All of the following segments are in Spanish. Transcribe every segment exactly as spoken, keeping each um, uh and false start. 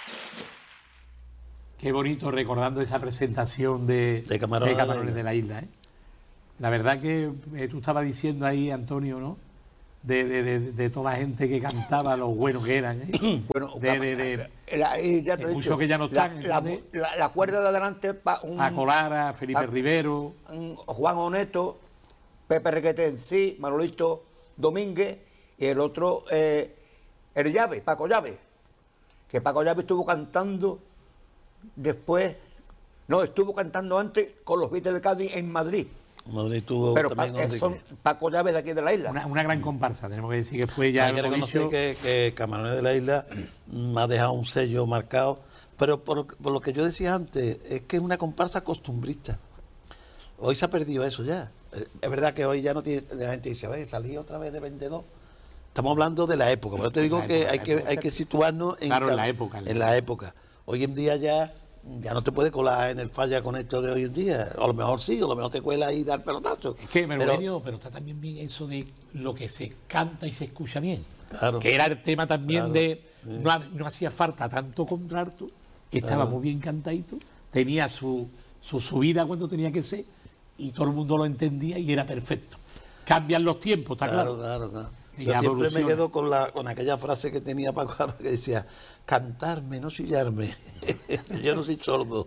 Qué bonito recordando esa presentación de, de Camarones, de, Camarones de la Isla. ¿eh? La verdad que eh, tú estabas diciendo ahí, Antonio, ¿no? De, de, de, de toda la gente que cantaba, lo buenos que eran. ¿eh? Bueno, de, de, de, la, ya te he muchos dicho, que ya no están. La, la, la, la cuerda de adelante, pa, un, Paco Lara, Felipe pa, Rivero, un Juan Oneto, Pepe Requete en sí, Manolito Domínguez, y el otro, eh, el Llave, Paco Llave, que Paco Llave estuvo cantando después, no, estuvo cantando antes con los Beatles de Cádiz en Madrid. Madrid tuvo pero también pa, son Paco Llave de aquí de la isla. Una, una gran comparsa, tenemos que decir que fue ya. Hay que reconocer dicho... que, que Camarones de la Isla me ha dejado un sello marcado, pero por, por lo que yo decía antes, es que es una comparsa costumbrista. Hoy se ha perdido eso ya. Es verdad que hoy ya no tiene. La gente dice, oye, salí otra vez de vendedor. Estamos hablando de la época, pero te digo que hay que hay que situarnos en, claro, cada, en la época. En la, en la época. Hoy en día ya. Ya no te puede colar en el falla con esto de hoy en día. A lo mejor sí, a lo mejor te cuela y dar pelotazo. Es que, pero, pero, pero está también bien eso de lo que se canta y se escucha bien. Claro. Que era el tema también Claro. de... Sí. No, no hacía falta tanto contralto, estaba Claro. muy bien cantadito, tenía su, su subida cuando tenía que ser y todo el mundo lo entendía y era perfecto. Cambian los tiempos, está claro. Claro, claro, claro. Y Yo siempre evoluciona. me quedo con la con aquella frase que tenía Paco Lara que decía, cantarme, no chillarme. Yo no soy sordo.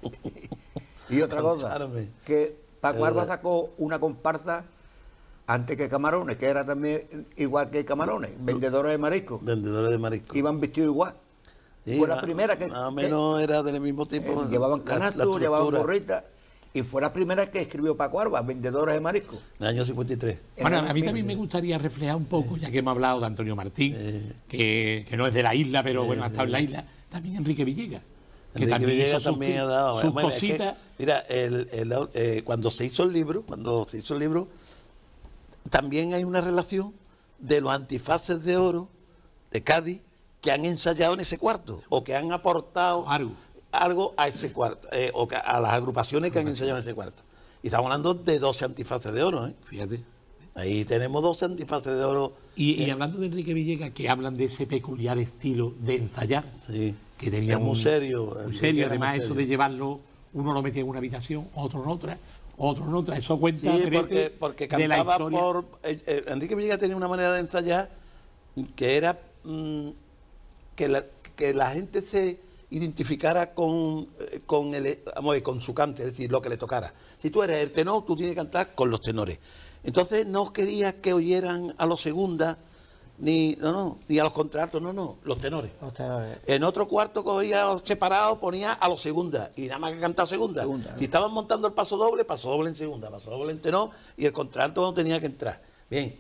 Y otra cosa, Cantarme. que Paco Es Alba verdad. sacó una comparsa antes que Camarones, que era también igual que Camarones, vendedores de marisco. Vendedores de marisco. Iban vestidos igual. Sí, fue la más- primera que, Más o menos era del mismo que, tipo. eh, llevaban la- canastos, la llevaban estructura. gorritas. Y fue la primera que escribió Paco Alba, vendedores de marisco. En el año cincuenta y tres. Bueno, En el a mí también mil- me gustaría reflejar un poco, ya que hemos hablado de Antonio Martín, Eh. que, que no es de la isla, pero bueno, ha estado en la isla, también Enrique Villegas, que Enrique también Villegas hizo sus, también ha dado. sus Bueno, es que, cositas. mira, el, el, eh, cuando se hizo el libro, cuando se hizo el libro, también hay una relación de los antifaces de oro de Cádiz que han ensayado en ese cuarto o que han aportado Algo. algo a ese cuarto, eh, o que a las agrupaciones que han ensayado en ese cuarto. Y estamos hablando de doce antifaces de oro, ¿eh? Fíjate. Ahí tenemos doce antifaces de oro. Y, y hablando de Enrique Villegas, que hablan de ese peculiar estilo de ensayar, Sí. que tenía Es muy un- serio. muy Enrique serio, era además muy eso serio. de llevarlo, uno lo metía en una habitación, otro en otra, otro en otra, eso cuenta Sí, Perete, porque, porque de la cantaba historia. por... eh, eh, Enrique Villegas tenía una manera de ensayar que era mm, que, la, que la gente se identificara con, eh, con, el, vamos a ver, con su cante, es decir, lo que le tocara. Si tú eres el tenor, tú tienes que cantar con los tenores. Entonces no quería que oyeran a los segundas, ni, no, no, ni a los contratos, no, no, los tenores. Los tenores. En otro cuarto cogía separado, ponía a los segundas y nada más que cantar segunda. Segunda, Si estaban montando el paso doble, paso doble en segunda, paso doble en tenor y el contralto no tenía que entrar. Bien.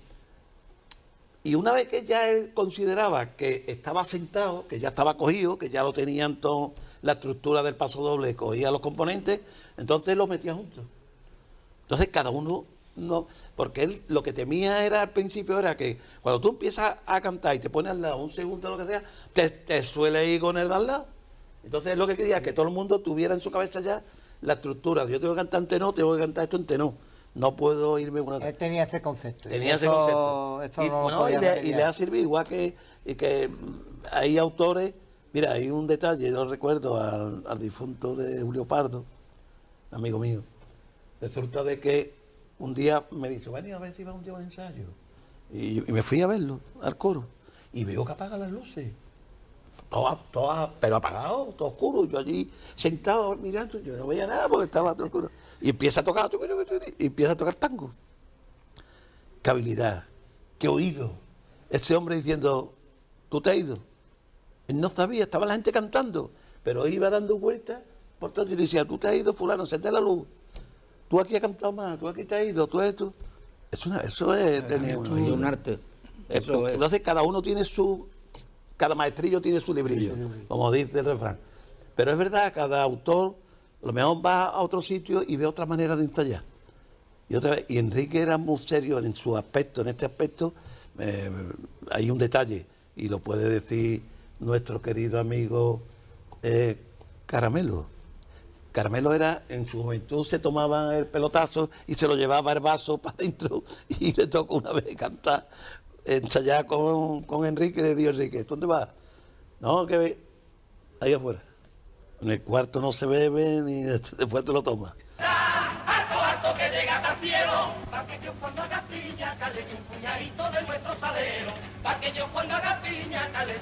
Y una vez que ya él consideraba que estaba sentado, que ya estaba cogido, que ya lo tenían todo, la estructura del paso doble, cogía los componentes, entonces los metía juntos. Entonces cada uno, no, porque él lo que temía era al principio era que cuando tú empiezas a cantar y te pones al lado un segundo o lo que sea, te, te suele ir con el de al lado. Entonces lo que quería que todo el mundo tuviera en su cabeza ya la estructura. Yo tengo que cantar en tenor, tengo que cantar esto en tenor. No puedo irme con una... Él tenía ese concepto. y Tenía ese eso- concepto. eso y, no lo bueno, podía y le, y remediar. le ha servido igual que, y que mm, hay autores. Mira, hay un detalle, yo recuerdo al, al difunto de Julio Pardo, amigo mío. Resulta de que un día me dice, bueno, a ver si va un día a un ensayo. Y, y me fui a verlo, al coro, y veo que apaga las luces. Todas, todas, pero apagado, todo oscuro. Yo allí sentado mirando, yo no veía nada porque estaba todo oscuro. Y empieza a tocar, y empieza a tocar tango. Qué habilidad, qué oído. Ese hombre diciendo, tú te has ido. Él no sabía, estaba la gente cantando, pero iba dando vueltas por todo y decía, tú te has ido, fulano, encende la luz. Tú aquí has cantado más, tú aquí te has ido, tú esto. Es una, eso es tener un Y oído. un arte. Eh, Eso es. Entonces cada uno tiene su, cada maestrillo tiene su librillo, como dice el refrán. Pero es verdad, cada autor a lo mejor va a otro sitio y ve otra manera de ensayar. Y otra vez, y Enrique era muy serio en su aspecto, en este aspecto. Eh, hay un detalle, y lo puede decir nuestro querido amigo eh, Caramelo. Caramelo era, en su juventud se tomaba el pelotazo y se lo llevaba el vaso para adentro y le tocó una vez cantar, ensayar con, con Enrique, y le dijo Enrique, ¿dónde vas? No, que ahí afuera. En el cuarto no se bebe ni después te lo tomas. Harto, harto que llega hasta el cielo, pa' que yo cuando haga piña cale un puñadito de nuestro salero, pa' que yo cuando haga piña cale